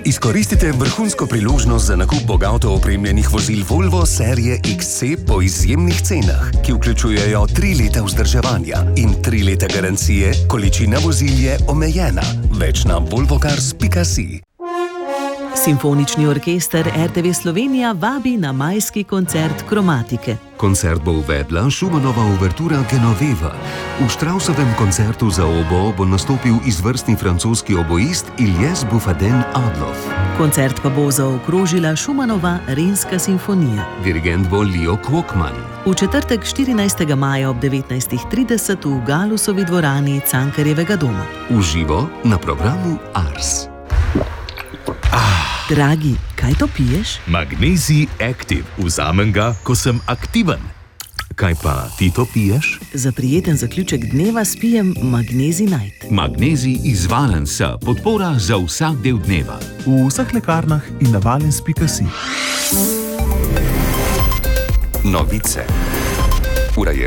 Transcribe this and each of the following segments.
Izkoristite vrhunsko priložnost za nakup bogato opremljenih vozil Volvo serije XC po izjemnih cenah, ki vključujejo 3 leta vzdrževanja in 3 leta garancije, količina vozil je omejena. Več na volvocars.si. Simfonični orkester RTV Slovenija vabi na majski koncert Kromatike. Koncert bo uvedla Schumannova uvertura Genoveva. V Straussovem koncertu za obo bo nastopil izvrstni francoski oboist Ilyes Buffadin-Adloff. Koncert pa bo zaokrožila Schumannova Renska simfonija. Dirigent bo Leo Kvokman. V četrtek 14. maja ob 19:30 v Galusovi dvorani Cankarjevega doma. V živo na programu Ars. Dragi, kaj to piješ? Magnezij Active. Vzamem ga, ko sem aktiven. Kaj pa ti to piješ? Za prijeten zaključek dneva spijem Magnezij Night. Magnezij iz Valensa, podpora za vsak del dneva. V vseh lekarnah in na valens.si. Novice. Ura je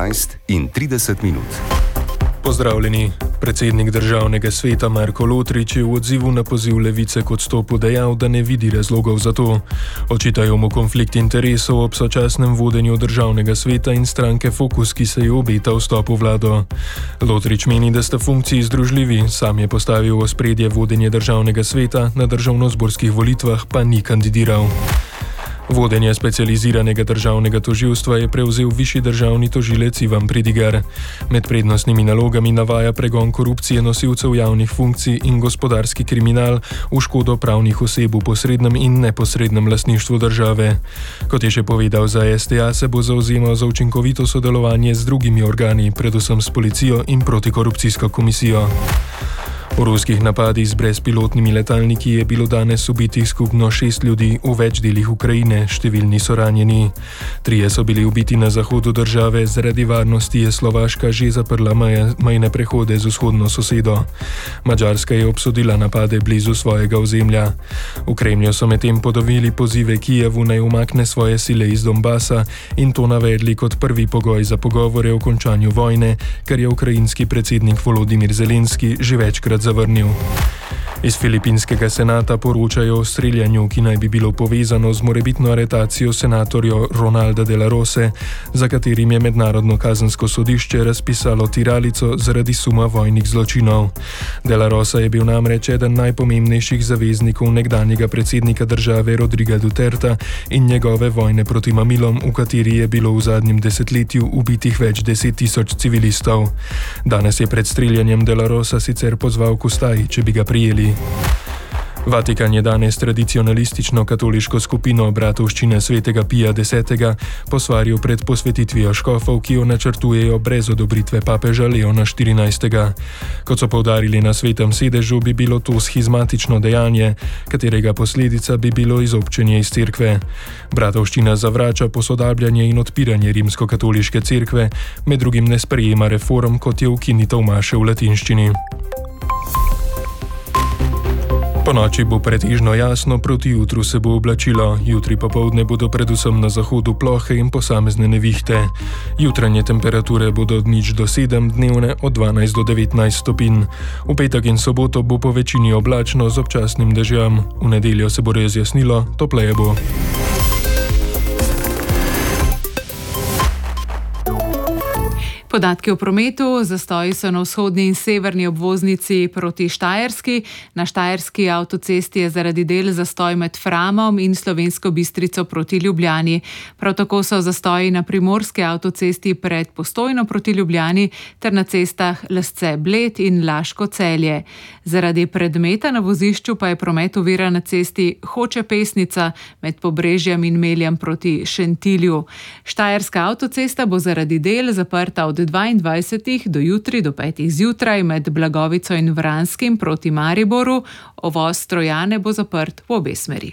17:30. Pozdravljeni. Predsednik Državnega sveta Marko Lotrič je v odzivu na poziv Levice k odstopu dejal, da ne vidi razlogov za to. Očitajo mu konflikt interesov ob sočasnem vodenju Državnega sveta in stranke Fokus, ki se je obeta vstop v vlado. Lotrič meni, da sta funkciji združljivi, sam je postavil v ospredje vodenje Državnega sveta, na državnozborskih volitvah pa ni kandidiral. Vodenje specializiranega državnega tožilstva je prevzel višji državni tožilec Ivan Pridigar. Med prednostnimi nalogami navaja pregon korupcije nosilcev javnih funkcij in gospodarski kriminal v škodo pravnih oseb v posrednem in neposrednem lastništvu države. Kot je še povedal za STA, se bo zavzemal za učinkovito sodelovanje z drugimi organi, predvsem s policijo in protikorupcijsko komisijo. V ruskih napadih z brezpilotnimi letalniki je bilo danes ubitih skupno 6 ljudi v več delih Ukrajine, številni so ranjeni. 3 so bili ubiti na zahodu države, zaradi varnosti je Slovaška že zaprla mejne prehode z vzhodno sosedo. Madžarska je obsodila napade blizu svojega ozemlja. V Kremlju so medtem podovili pozive Kijevu naj umakne svoje sile iz Donbasa in to navedli kot prvi pogoj za pogovore o končanju vojne, kar je ukrajinski predsednik Volodimir Zelenski že večkrat zavrnil. Iz filipinskega senata poročajo o streljanju, ki naj bi bilo povezano z morebitno aretacijo senatorja Ronalda de la Rose, za katerim je Mednarodno kazensko sodišče razpisalo tiralico zaradi suma vojnih zločinov. De la Rosa je bil namreč eden najpomembnejših zaveznikov nekdanjega predsednika države Rodriga Duterta in njegove vojne proti mamilom, v kateri je bilo v zadnjem desetletju ubitih več 10.000 civilistov. Danes je pred streljanjem de la Rosa sicer pozval k ustaji, če bi ga prijeli. Vatikan je danes tradicionalistično katoliško skupino Bratovščine svetega Pija X posvaril pred posvetitvijo škofov, ki jo načrtujejo brez odobritve papeža Leona XIV. Kot so poudarili na Svetem sedežu, bi bilo to schizmatično dejanje, katerega posledica bi bilo izobčenje iz cerkve. Bratovščina zavrača posodabljanje in odpiranje rimskokatoliške cerkve, med drugim ne sprejema reform, kot je ukinitev maše v latinščini. Po noči bo pretežno jasno, proti jutru se bo oblačilo. Jutri popoldne bodo predvsem na zahodu plohe in posamezne nevihte. Jutranje temperature bodo od 0 do 7, dnevne od 12 do 19 stopinj. V petek in soboto bo po večini oblačno z občasnim dežjem. V nedeljo se bo razjasnilo, topleje bo. Podatki o prometu. Zastoji so na vzhodni in severni obvoznici proti Štajerski. Na Štajerski avtocesti je zaradi del zastoj med Framom in Slovensko Bistrico proti Ljubljani. Prav tako so zastoji na primorski avtocesti pred Postojno proti Ljubljani ter na cestah Lesce-Bled in Laško-Celje. Zaradi predmeta na vozišču pa je promet oviran na cesti Hoče-Pesnica med Pobrežjem in Meljem proti Šentilju. Štajerska avtocesta bo zaradi del zaprta od 22. do jutri do 5. zjutraj med Blagovico in Vranskim proti Mariboru. Ovoz Trojane bo zaprt v obe smeri.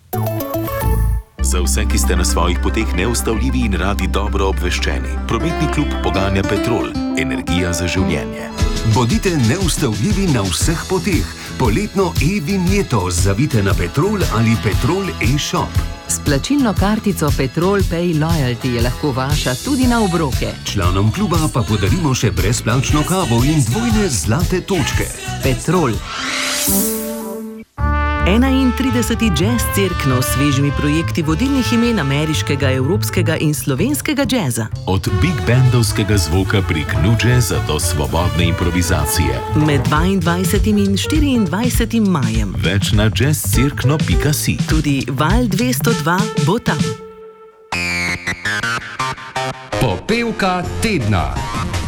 Za vse, ki ste na svojih poteh neustavljivi in radi dobro obveščeni. Prometni klub poganja Petrol. Energija za življenje. Bodite neustavljivi na vseh poteh. Poletno e-vinjeto zavite na Petrol ali Petrol e-shop. S plačilno kartico Petrol Pay Loyalty je lahko vaša tudi na obroke. Članom kluba pa podarimo še brezplačno kavo in 2 zlate točke. Petrol. 31. Jazz Cirkno s svežimi projekti vodilnih imen ameriškega, evropskega in slovenskega jazza. Od big bandovskega zvoka prek nu jazza do svobodne improvizacije. Med 22. in 24. majem. Več na jazzcirkno.si. Tudi Val 202 bo tam. Popevka tedna.